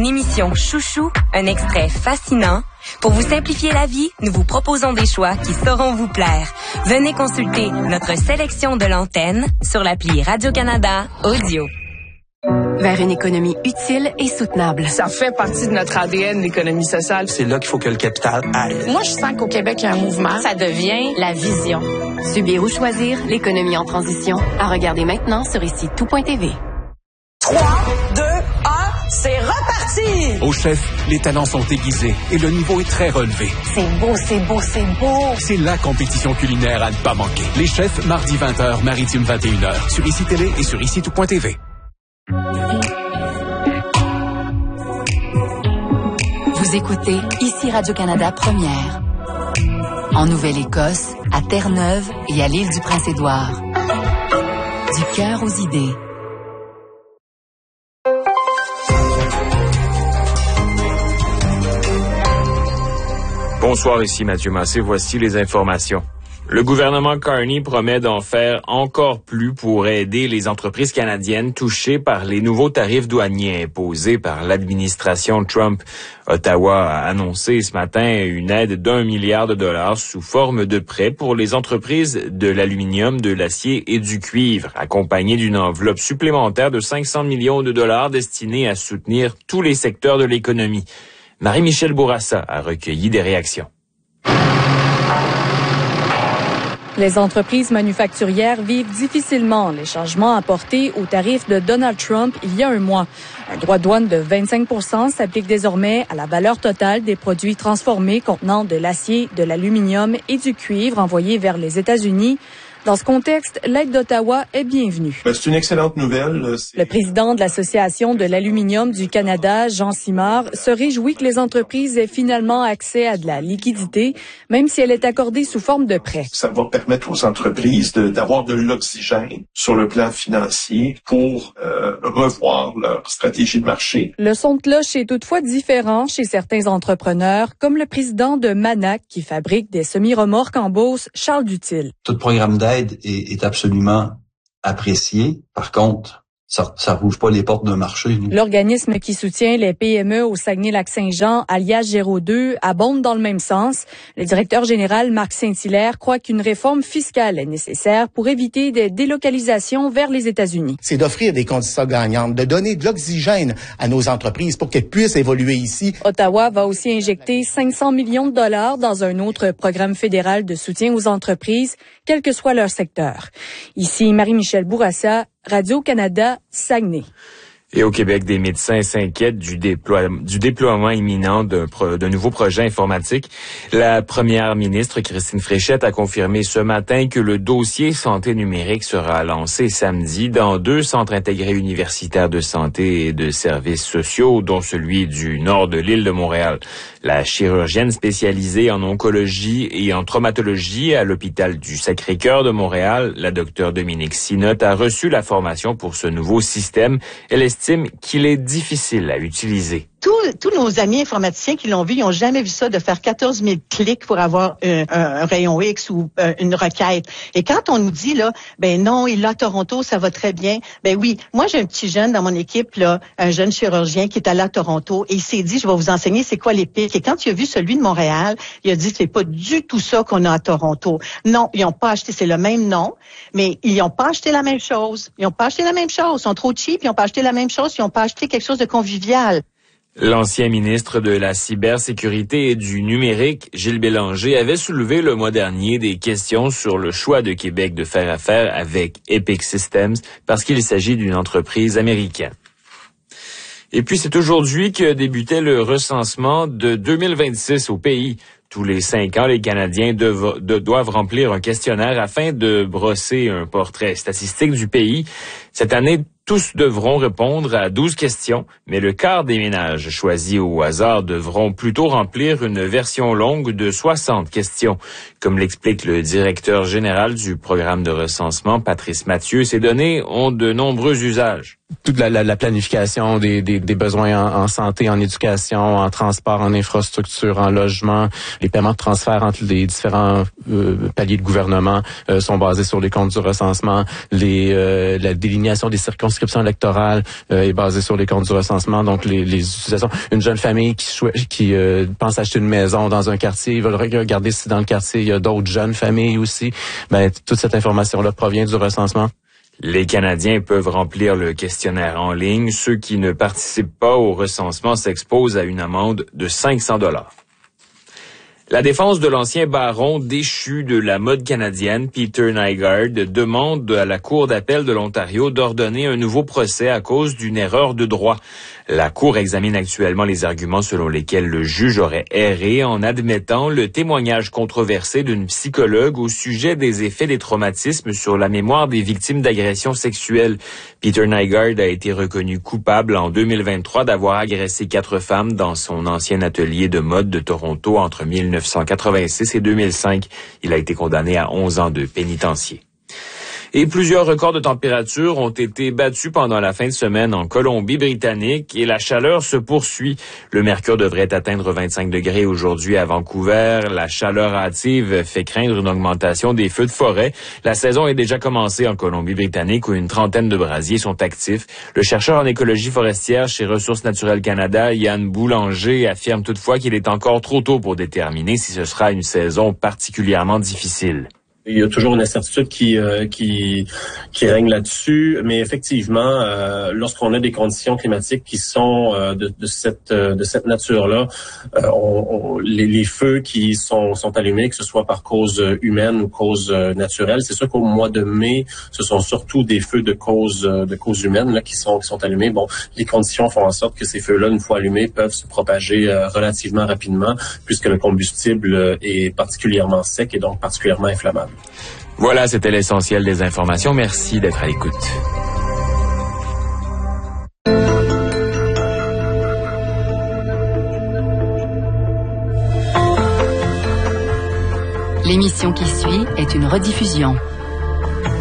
émission chouchou, un extrait fascinant. Pour vous simplifier la vie, nous vous proposons des choix qui sauront vous plaire. Venez consulter notre sélection de l'antenne sur l'appli Radio-Canada Audio. Vers une économie utile et soutenable. Ça fait partie de notre ADN, l'économie sociale. C'est là qu'il faut que le capital aille. Moi, je sens qu'au Québec, il y a un mouvement. Ça devient la vision. Subir ou choisir, l'économie en transition. À regarder maintenant sur ici-tout.tv. 3, 2, 1, c'est reparti! Au chef, les talents sont aiguisés et le niveau est très relevé. C'est beau, c'est beau, c'est beau! C'est la compétition culinaire à ne pas manquer. Les chefs, mardi 20h, maritime 21h, sur ICI Télé et sur ici-tout.tv. Vous écoutez ici Radio-Canada Première. En Nouvelle-Écosse, à Terre-Neuve et à l'île du Prince-Édouard. Du cœur aux idées. Bonsoir, ici Mathieu Massé. Voici les informations. Le gouvernement Carney promet d'en faire encore plus pour aider les entreprises canadiennes touchées par les nouveaux tarifs douaniers imposés par l'administration Trump. Ottawa a annoncé ce matin une aide d'1 milliard de dollars sous forme de prêts pour les entreprises de l'aluminium, de l'acier et du cuivre, accompagnée d'une enveloppe supplémentaire de 500 millions de dollars destinée à soutenir tous les secteurs de l'économie. Marie-Michel Bourassa a recueilli des réactions. Les entreprises manufacturières vivent difficilement les changements apportés aux tarifs de Donald Trump il y a un mois. Un droit de douane de 25 % s'applique désormais à la valeur totale des produits transformés contenant de l'acier, de l'aluminium et du cuivre envoyés vers les États-Unis. Dans ce contexte, l'aide d'Ottawa est bienvenue. C'est une excellente nouvelle. Le président de l'Association de l'aluminium du Canada, Jean Simard, se réjouit que les entreprises aient finalement accès à de la liquidité, même si elle est accordée sous forme de prêt. Ça va permettre aux entreprises d'avoir de l'oxygène sur le plan financier pour revoir leur stratégie de marché. Le son de cloche est toutefois différent chez certains entrepreneurs, comme le président de Manac, qui fabrique des semi-remorques en Beauce, Charles Dutil. Tout programme d'aide est absolument apprécié. Par contre, ça rouvre pas les portes d'un marché. L'organisme qui soutient les PME au Saguenay-Lac-Saint-Jean, alias Géraud 2, abonde dans le même sens. Le directeur général Marc Saint-Hilaire croit qu'une réforme fiscale est nécessaire pour éviter des délocalisations vers les États-Unis. C'est d'offrir des conditions gagnantes, de donner de l'oxygène à nos entreprises pour qu'elles puissent évoluer ici. Ottawa va aussi injecter 500 millions de dollars dans un autre programme fédéral de soutien aux entreprises, quel que soit leur secteur. Ici Marie-Michel Bourassa, Radio-Canada, Saguenay. Et au Québec, des médecins s'inquiètent du déploiement imminent d'un nouveau projet informatique. La première ministre, Christine Fréchette, a confirmé ce matin que le dossier santé numérique sera lancé samedi dans 2 centres intégrés universitaires de santé et de services sociaux, dont celui du nord de l'île de Montréal. La chirurgienne spécialisée en oncologie et en traumatologie à l'hôpital du Sacré-Cœur de Montréal, la docteure Dominique Sinotte, a reçu la formation pour ce nouveau système. Elle estime qu'il est difficile à utiliser. Tous nos amis informaticiens qui l'ont vu, ils n'ont jamais vu ça, de faire 14 000 clics pour avoir un rayon X ou une requête. Et quand on nous dit, là, ben non, il est à Toronto, ça va très bien. Ben oui, moi j'ai un petit jeune dans mon équipe, là, un jeune chirurgien qui est allé à Toronto et il s'est dit, je vais vous enseigner c'est quoi les pics. Et quand il a vu celui de Montréal, il a dit, c'est pas du tout ça qu'on a à Toronto. Non, ils n'ont pas acheté, c'est le même nom, mais ils n'ont pas acheté la même chose. Ils n'ont pas acheté la même chose. Ils sont trop cheap, ils n'ont pas acheté la même chose, ils n'ont pas acheté quelque chose de convivial. L'ancien ministre de la cybersécurité et du numérique, Gilles Bélanger, avait soulevé le mois dernier des questions sur le choix de Québec de faire affaire avec Epic Systems parce qu'il s'agit d'une entreprise américaine. Et puis c'est aujourd'hui que débutait le recensement de 2026 au pays. Tous les 5 ans, les Canadiens doivent remplir un questionnaire afin de brosser un portrait statistique du pays. Cette année, tous devront répondre à 12 questions, mais le quart des ménages choisis au hasard devront plutôt remplir une version longue de 60 questions. Comme l'explique le directeur général du programme de recensement, Patrice Mathieu, ces données ont de nombreux usages. Toute la planification des besoins en santé, en éducation, en transport, en infrastructure, en logement, les paiements de transfert entre les différents paliers de gouvernement sont basés sur les comptes du recensement, la délinéation des circonscriptions prescription électorale est basée sur les comptes du recensement. Donc, les utilisations. Une jeune famille qui pense acheter une maison dans un quartier, ils veulent regarder si dans le quartier il y a d'autres jeunes familles aussi. Ben, toute cette information-là provient du recensement. Les Canadiens peuvent remplir le questionnaire en ligne. Ceux qui ne participent pas au recensement s'exposent à une amende de 500 $. La défense de l'ancien baron déchu de la mode canadienne, Peter Nygard, demande à la Cour d'appel de l'Ontario d'ordonner un nouveau procès à cause d'une erreur de droit. La Cour examine actuellement les arguments selon lesquels le juge aurait erré en admettant le témoignage controversé d'une psychologue au sujet des effets des traumatismes sur la mémoire des victimes d'agressions sexuelles. Peter Nygard a été reconnu coupable en 2023 d'avoir agressé 4 femmes dans son ancien atelier de mode de Toronto entre 1986 et 2005. Il a été condamné à 11 ans de pénitencier. Et plusieurs records de température ont été battus pendant la fin de semaine en Colombie-Britannique et la chaleur se poursuit. Le mercure devrait atteindre 25 degrés aujourd'hui à Vancouver. La chaleur hâtive fait craindre une augmentation des feux de forêt. La saison est déjà commencée en Colombie-Britannique où une trentaine de brasiers sont actifs. Le chercheur en écologie forestière chez Ressources naturelles Canada, Yann Boulanger, affirme toutefois qu'il est encore trop tôt pour déterminer si ce sera une saison particulièrement difficile. Il y a toujours une incertitude qui règne là-dessus, mais effectivement, lorsqu'on a des conditions climatiques qui sont de cette nature-là, les feux qui sont allumés, que ce soit par cause humaine ou cause naturelle, c'est sûr qu'au mois de mai, ce sont surtout des feux de cause humaine là qui sont allumés. Bon, les conditions font en sorte que ces feux-là, une fois allumés, peuvent se propager relativement rapidement, puisque le combustible est particulièrement sec et donc particulièrement inflammable. Voilà, c'était l'essentiel des informations. Merci d'être à l'écoute. L'émission qui suit est une rediffusion.